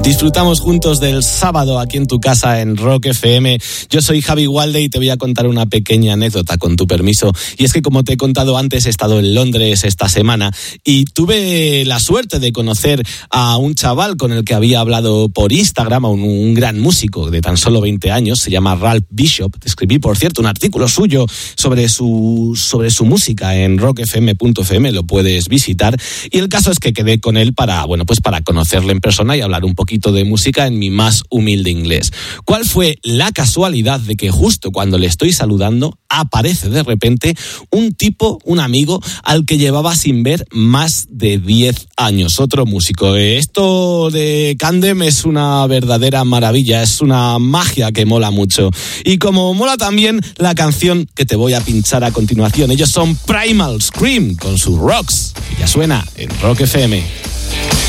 Disfrutamos juntos del sábado aquí en tu casa en Rock FM. Yo soy Javi Walde y te voy a contar una pequeña anécdota con tu permiso. Y es que, como te he contado antes, he estado en Londres esta semana y tuve la suerte de conocer a un chaval con el que había hablado por Instagram, un gran músico de tan solo 20 años, se llama Ralph Bishop. Te escribí, por cierto, un artículo suyo sobre su música en rockfm.fm, lo puedes visitar. Y el caso es que quedé con él para conocerle en persona y hablar un poquito de música en mi más humilde inglés. ¿Cuál fue la casualidad de que justo cuando le estoy saludando aparece de repente un amigo al que llevaba sin ver más de 10 años, otro músico? Esto de Candem es una verdadera maravilla, es una magia que mola mucho. Y como mola también la canción que te voy a pinchar a continuación. Ellos son Primal Scream con sus Rocks, que ya suena en Rock FM.